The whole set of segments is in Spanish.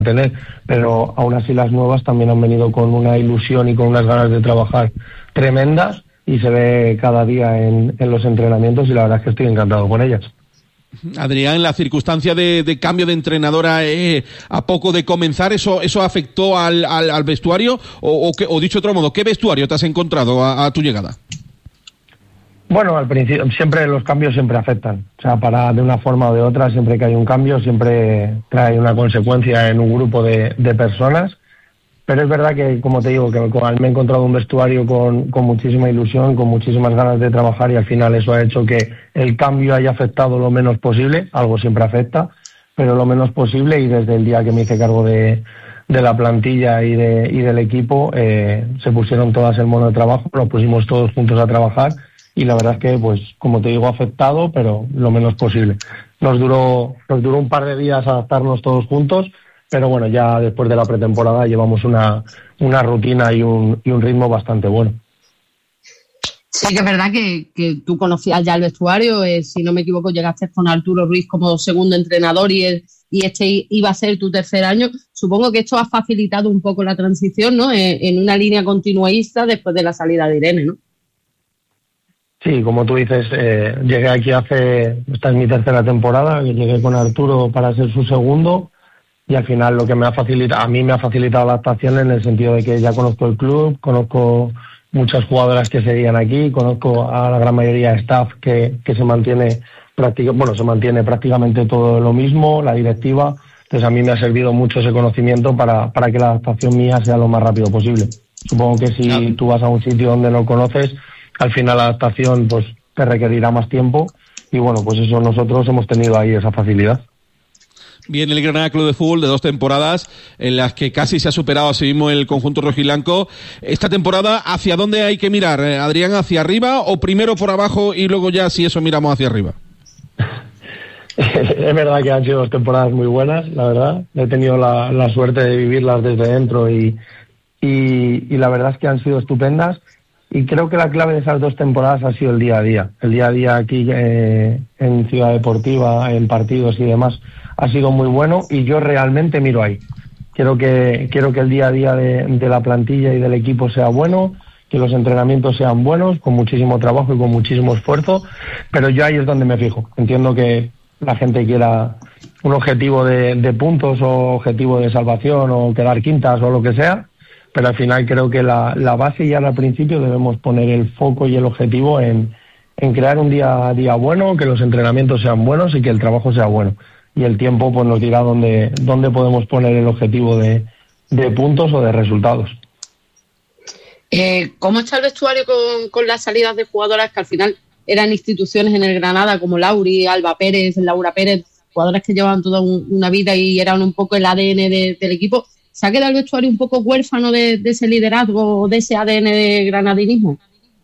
tener, pero aún así las nuevas también han venido con una ilusión y con unas ganas de trabajar tremendas, y se ve cada día en los entrenamientos, y la verdad es que estoy encantado con ellas. Adrián, la circunstancia de cambio de entrenadora a poco de comenzar, ¿eso afectó al vestuario? O dicho de otro modo, ¿qué vestuario te has encontrado a tu llegada? Bueno, al principio, siempre los cambios siempre afectan. O sea, de una forma o de otra, siempre que hay un cambio, siempre trae una consecuencia en un grupo de personas. Pero es verdad que, como te digo, que me he encontrado un vestuario con muchísima ilusión, con muchísimas ganas de trabajar, y al final eso ha hecho que el cambio haya afectado lo menos posible. Algo siempre afecta, pero lo menos posible, y desde el día que me hice cargo de la plantilla y del equipo, se pusieron todas el mono de trabajo, nos pusimos todos juntos a trabajar, y la verdad es que, pues, como te digo, afectado, pero lo menos posible. Nos duró un par de días adaptarnos todos juntos, pero bueno, ya después de la pretemporada llevamos una rutina y un ritmo bastante bueno. Sí que es verdad que tú conocías ya el vestuario, si no me equivoco llegaste con Arturo Ruiz como segundo entrenador y este iba a ser tu tercer año. Supongo que esto ha facilitado un poco la transición, ¿no? En una línea continuista después de la salida de Irene, ¿no? Sí, como tú dices, llegué aquí esta es mi tercera temporada, que llegué con Arturo para ser su segundo, y al final lo que a mí me ha facilitado la adaptación en el sentido de que ya conozco el club, conozco muchas jugadoras que seguían aquí, conozco a la gran mayoría de staff que se mantiene prácticamente todo lo mismo, la directiva. Entonces a mí me ha servido mucho ese conocimiento para que la adaptación mía sea lo más rápido posible. Supongo que si tú vas a un sitio donde no conoces, al final la adaptación pues te requerirá más tiempo, y bueno, pues eso nosotros hemos tenido ahí esa facilidad. Viene el Granada Club de Fútbol de 2 temporadas en las que casi se ha superado a sí mismo el conjunto rojiblanco. Esta temporada, ¿hacia dónde hay que mirar, Adrián? ¿Hacia arriba o primero por abajo y luego ya si eso miramos hacia arriba? Es verdad que han sido 2 temporadas muy buenas, la verdad. He tenido la suerte de vivirlas desde dentro y la verdad es que han sido estupendas. Y creo que la clave de esas 2 temporadas ha sido el día a día. El día a día aquí en Ciudad Deportiva, en partidos y demás, ha sido muy bueno, y yo realmente miro ahí. Quiero que el día a día de la plantilla y del equipo sea bueno, que los entrenamientos sean buenos, con muchísimo trabajo y con muchísimo esfuerzo, pero yo ahí es donde me fijo. Entiendo que la gente quiera un objetivo de puntos o objetivo de salvación o quedar quintas o lo que sea, pero al final creo que la base, ya al principio debemos poner el foco y el objetivo en crear un día a día bueno, que los entrenamientos sean buenos y que el trabajo sea bueno. Y el tiempo pues nos dirá dónde podemos poner el objetivo de puntos o de resultados. ¿Cómo está el vestuario con las salidas de jugadoras que al final eran instituciones en el Granada, como Lauri, Alba Pérez, Laura Pérez, jugadoras que llevaban toda una vida y eran un poco el ADN del equipo? ¿Se ha quedado el vestuario un poco huérfano de ese liderazgo, de ese ADN de granadinismo?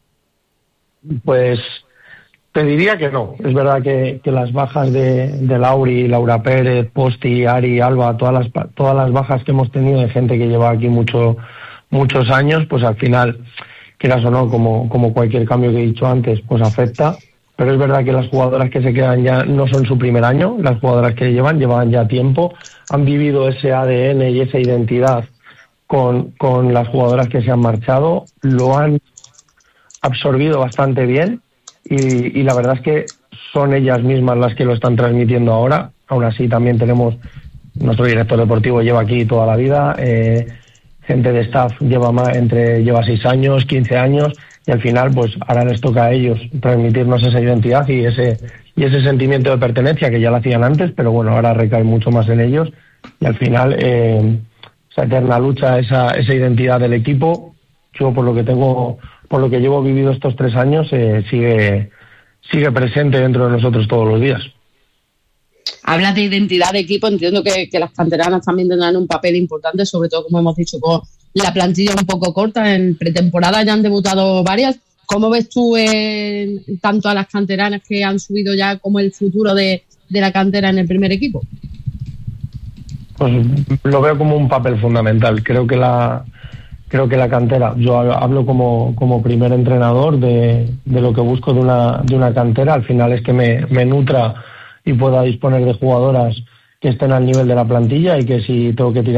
Pues te diría que no. Es verdad que las bajas de Lauri, Laura Pérez, Posti, Ari, Alba, todas las bajas que hemos tenido de gente que lleva aquí muchos años, pues al final, quieras o no, como cualquier cambio que he dicho antes, pues afecta. Pero es verdad que las jugadoras que se quedan ya no son su primer año, las jugadoras que llevan ya tiempo, han vivido ese ADN y esa identidad con las jugadoras que se han marchado, lo han absorbido bastante bien, y la verdad es que son ellas mismas las que lo están transmitiendo ahora. Aún así también tenemos, nuestro director deportivo lleva aquí toda la vida, gente de staff lleva 6 años, 15 años, y al final pues ahora les toca a ellos transmitirnos esa identidad y ese sentimiento de pertenencia, que ya lo hacían antes, pero bueno, ahora recae mucho más en ellos, y al final esa eterna lucha, esa identidad del equipo, yo por lo que llevo vivido estos 3 años, sigue presente dentro de nosotros todos los días. Hablas de identidad de equipo, entiendo que las canteranas también tendrán un papel importante, sobre todo, como hemos dicho, con la plantilla un poco corta. En pretemporada ya han debutado varias. ¿Cómo ves tú tanto a las canteranas que han subido ya como el futuro de la cantera en el primer equipo? Pues lo veo como un papel fundamental. Creo que la cantera, yo hablo como primer entrenador de lo que busco de una cantera. Al final es que me nutra y pueda disponer de jugadoras estén al nivel de la plantilla y que si tengo que tirar